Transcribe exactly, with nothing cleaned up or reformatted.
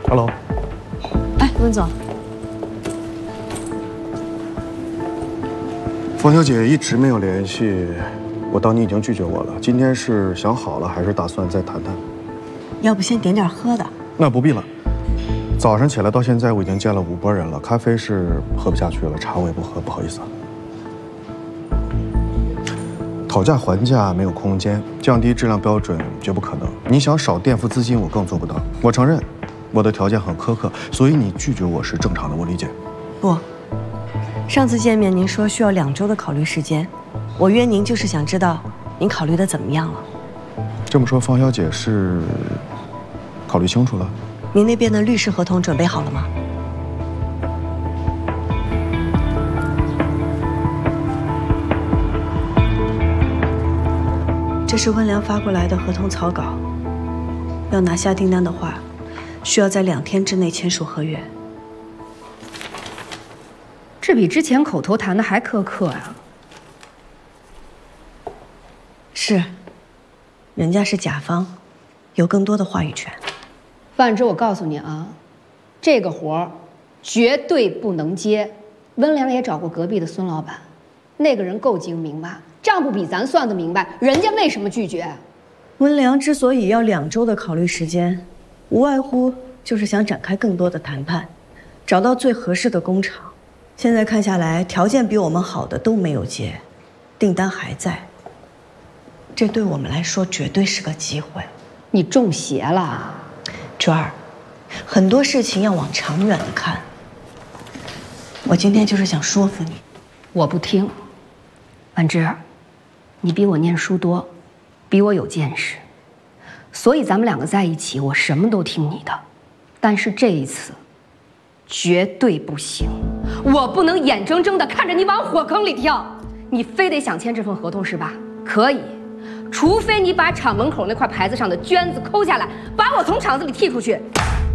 Hello。 哎，温总。 方小姐一直没有联系，我当你已经拒绝我了。今天是想好了，还是打算再谈谈？ 要不先点点喝的？ 那不必了。早上起来到现在，我已经见了五拨人了，咖啡是喝不下去了，茶我也不喝，不好意思啊。讨价还价没有空间，降低质量标准绝不可能。你想少垫付资金，我更做不到。我承认，我的条件很苛刻，所以你拒绝我是正常的，我理解。 不，上次见面您说需要两周的考虑时间，我约您就是想知道您考虑的怎么样了。 这么说，方小姐是考虑清楚了？ 您那边的律师合同准备好了吗？这是温良发过来的合同草稿，要拿下订单的话，需要在两天之内签署合约。 这比之前口头谈的还苛刻呀。 是，人家是甲方，有更多的话语权。 范芝，我告诉你啊，这个活儿绝对不能接。温良也找过隔壁的孙老板，那个人够精明吧？账不比咱算得明白，人家为什么拒绝？ 温良之所以要两周的考虑时间，无外乎就是想展开更多的谈判，找到最合适的工厂。现在看下来，条件比我们好的都没有接，订单还在。这对我们来说绝对是个机会。 你中邪了， 娟儿，很多事情要往长远的看。我今天就是想说服你。 我不听。婉芝，你比我念书多，比我有见识，所以咱们两个在一起，我什么都听你的。但是这一次，绝对不行，我不能眼睁睁地看着你往火坑里跳。你非得想签这份合同是吧？可以，除非你把厂门口那块牌子上的娟子抠下来，把我从厂子里踢出去。